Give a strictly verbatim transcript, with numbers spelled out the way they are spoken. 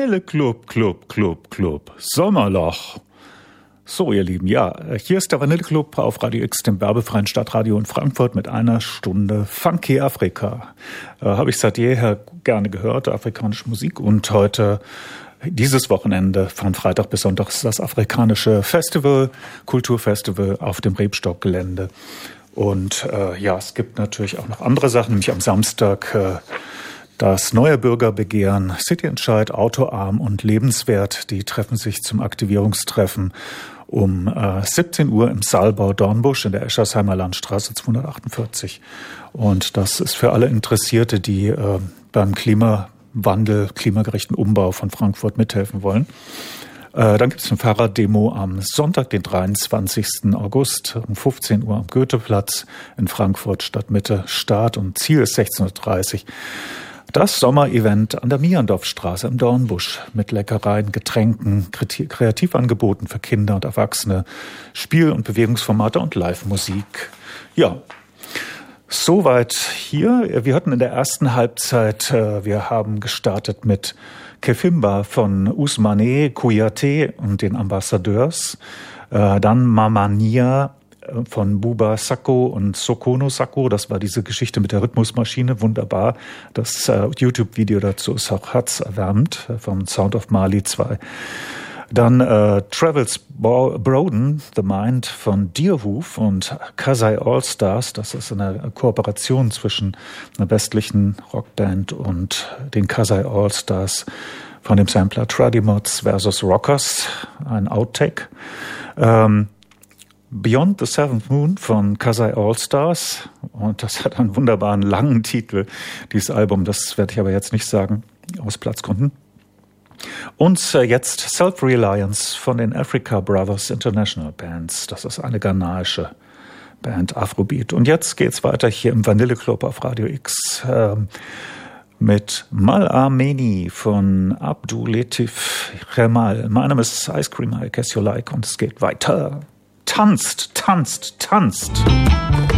Vanilleclub, Club, Club, Club, Sommerloch. So, ihr Lieben, ja, hier ist der Vanilleclub auf Radio X, dem werbefreien Stadtradio in Frankfurt mit einer Stunde Funky Afrika. Äh, Habe ich seit jeher gerne gehört, afrikanische Musik, und heute, dieses Wochenende, von Freitag bis Sonntag, ist das afrikanische Festival, Kulturfestival auf dem Rebstock-Gelände. Und äh, ja, es gibt natürlich auch noch andere Sachen, nämlich am Samstag äh, das neue Bürgerbegehren, Cityentscheid, Autoarm und Lebenswert, die treffen sich zum Aktivierungstreffen um äh, siebzehn Uhr im Saalbau Dornbusch in der Eschersheimer Landstraße zweihundertachtundvierzig. Und das ist für alle Interessierte, die äh, beim Klimawandel, klimagerechten Umbau von Frankfurt mithelfen wollen. Äh, dann gibt es eine Fahrraddemo am Sonntag, den dreiundzwanzigsten August um fünfzehn Uhr am Goetheplatz in Frankfurt Stadtmitte. Start und Ziel ist sechzehn Uhr dreißig. Das Sommerevent an der Mierendorfstraße im Dornbusch mit Leckereien, Getränken, Kreativangeboten für Kinder und Erwachsene, Spiel- und Bewegungsformate und Live-Musik. Ja, soweit hier. Wir hatten in der ersten Halbzeit, wir haben gestartet mit Kefimba von Ousmane, Kouyaté und den Ambassadeurs, dann Mamania von Buba Sakho und Sokono Sakho. Das war diese Geschichte mit der Rhythmusmaschine. Wunderbar. Das äh, YouTube-Video dazu ist auch herzerwärmend vom Sound of Mali zwei. Dann äh, Travels Broden, The Mind von Deerhoof und Kasai All-Stars. Das ist eine Kooperation zwischen einer westlichen Rockband und den Kasai All-Stars von dem Sampler Tradimods versus Rockers. Ein Outtake. Ähm, Beyond the Seventh Moon von Kasai All-Stars. Und das hat einen wunderbaren langen Titel, dieses Album. Das werde ich aber jetzt nicht sagen, aus Platzgründen. Und jetzt Self-Reliance von den Africa Brothers International Bands. Das ist eine ghanaische Band, Afrobeat. Und jetzt geht's weiter hier im Vanilleclub auf Radio X äh, mit Mal Ameni von Abdul Latif Remal. Mein Name ist Ice Cream, I Guess You Like, und es geht weiter. Tanzt, tanzt, tanzt.